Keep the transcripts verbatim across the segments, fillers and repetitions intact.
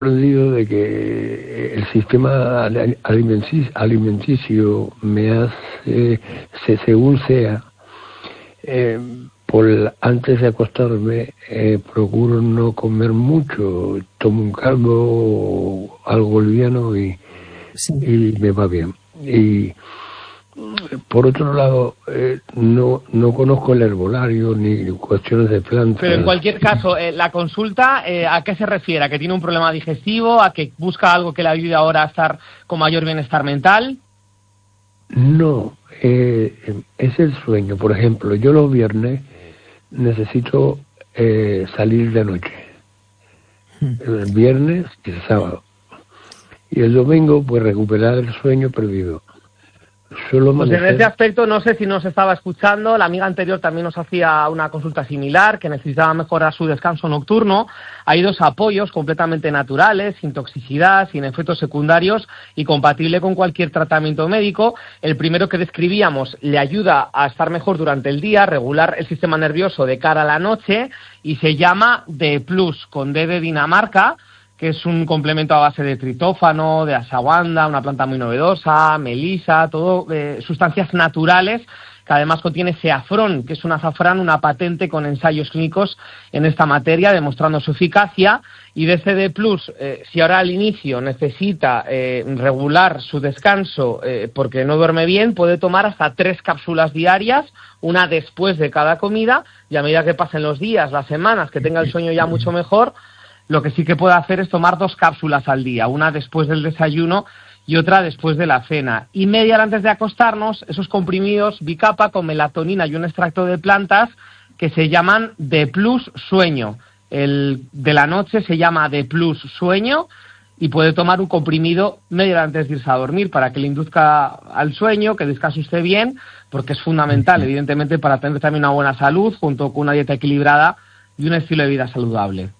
sorprendido de que el sistema alimenticio me hace, según sea, eh, por antes de acostarme, eh, procuro no comer mucho, tomo un caldo, algo liviano y, sí. y me va bien. Y por otro lado, eh, no no conozco el herbolario ni cuestiones de plantas. Pero en cualquier caso, eh, la consulta, eh, ¿a qué se refiere? ¿A que tiene un problema digestivo? ¿A que busca algo que le ayude ahora a estar con mayor bienestar mental? No, eh, es el sueño. Por ejemplo, yo los viernes necesito eh, salir de noche. El viernes y el sábado. Y el domingo, pues recuperar el sueño perdido. Solo pues en ese aspecto, no sé si nos estaba escuchando, la amiga anterior también nos hacía una consulta similar, que necesitaba mejorar su descanso nocturno. Hay dos apoyos completamente naturales, sin toxicidad, sin efectos secundarios y compatible con cualquier tratamiento médico. El primero que describíamos le ayuda a estar mejor durante el día, regular el sistema nervioso de cara a la noche, y se llama D plus, con D de Dinamarca, que es un complemento a base de tritófano, de ashwagandha, una planta muy novedosa, melisa, todo eh, sustancias naturales, que además contiene seafrón, que es un azafrán, una patente con ensayos clínicos en esta materia, demostrando su eficacia. Y de este D plus, eh, si ahora al inicio necesita eh, regular su descanso eh, porque no duerme bien, puede tomar hasta tres cápsulas diarias, una después de cada comida, y a medida que pasen los días, las semanas, que tenga el sueño ya mucho mejor, lo que sí que puede hacer es tomar dos cápsulas al día, una después del desayuno y otra después de la cena. Y media hora antes de acostarnos, esos comprimidos bicapa con melatonina y un extracto de plantas que se llaman D plus sueño. El de la noche se llama D plus sueño y puede tomar un comprimido media hora antes de irse a dormir para que le induzca al sueño, que descanse usted bien, porque es fundamental, evidentemente, para tener también una buena salud, junto con una dieta equilibrada y un estilo de vida saludable.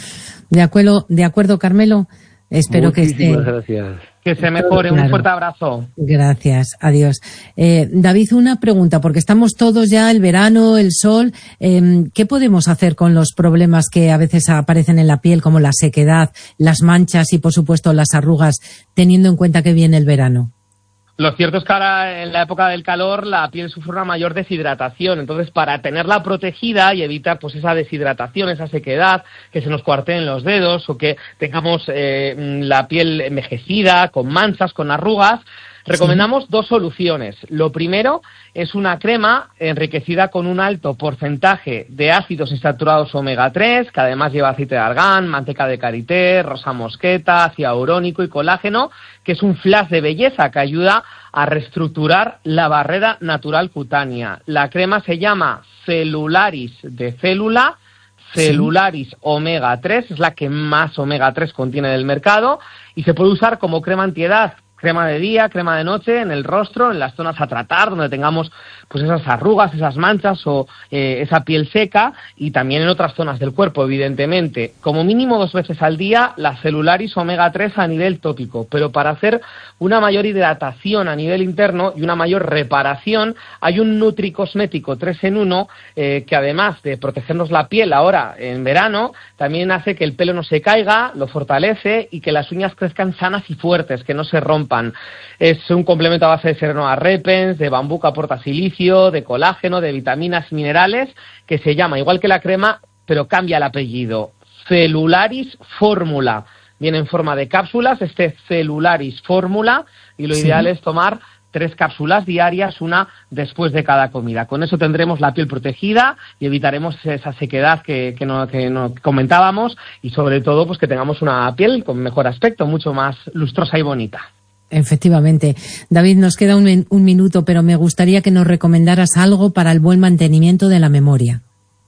De acuerdo, de acuerdo, Carmelo. Espero que esté. Gracias. Que se mejore. Claro. Un fuerte abrazo. Gracias. Adiós. Eh, David, una pregunta, porque estamos todos ya, el verano, el sol. Eh, ¿Qué podemos hacer con los problemas que a veces aparecen en la piel, como la sequedad, las manchas y, por supuesto, las arrugas, teniendo en cuenta que viene el verano? Lo cierto es que ahora, en la época del calor, la piel sufre una mayor deshidratación. Entonces, para tenerla protegida y evitar pues esa deshidratación, esa sequedad, que se nos cuarteen los dedos o que tengamos eh, la piel envejecida, con manchas, con arrugas, recomendamos sí. dos soluciones. Lo primero es una crema enriquecida con un alto porcentaje de ácidos insaturados omega tres, que además lleva aceite de argán, manteca de karité, rosa mosqueta, ácido hialurónico y colágeno, que es un flash de belleza que ayuda a reestructurar la barrera natural cutánea. La crema se llama Celularis de célula, Celularis sí. omega tres, es la que más omega tres contiene del mercado y se puede usar como crema antiedad. Crema de día, crema de noche, en el rostro, en las zonas a tratar, donde tengamos pues esas arrugas, esas manchas o eh, esa piel seca, y también en otras zonas del cuerpo, evidentemente. Como mínimo dos veces al día, la Celularis omega tres a nivel tópico. Pero para hacer una mayor hidratación a nivel interno y una mayor reparación, hay un nutricosmético tres en uno eh, que además de protegernos la piel ahora en verano, también hace que el pelo no se caiga, lo fortalece y que las uñas crezcan sanas y fuertes, que no se rompan. Es un complemento a base de Serenoa repens, de bambú que aporta silicio, de colágeno, de vitaminas y minerales, que se llama igual que la crema, pero cambia el apellido, Celularis Fórmula. Viene en forma de cápsulas, este Celularis Fórmula, y lo sí. ideal es tomar tres cápsulas diarias, una después de cada comida. Con eso tendremos la piel protegida y evitaremos esa sequedad que, que, no, que no comentábamos, y sobre todo pues que tengamos una piel con mejor aspecto, mucho más lustrosa y bonita. Efectivamente. David, nos queda un, un minuto, pero me gustaría que nos recomendaras algo para el buen mantenimiento de la memoria.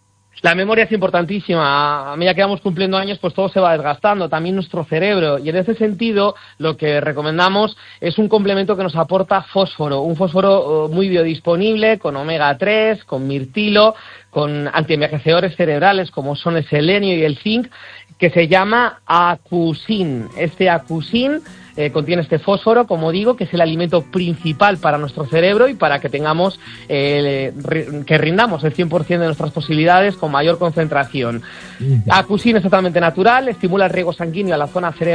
La memoria es importantísima. A medida que vamos cumpliendo años, pues todo se va desgastando, también nuestro cerebro. Y en ese sentido, lo que recomendamos es un complemento que nos aporta fósforo. Un fósforo muy biodisponible, con omega tres, con mirtilo, con antienvejecedores cerebrales como son el selenio y el zinc, que se llama Acusin. Este Acusin eh, contiene este fósforo, como digo, que es el alimento principal para nuestro cerebro y para que tengamos, eh, que rindamos el cien por ciento de nuestras posibilidades con mayor concentración. Acusin es totalmente natural, estimula el riego sanguíneo a la zona cerebral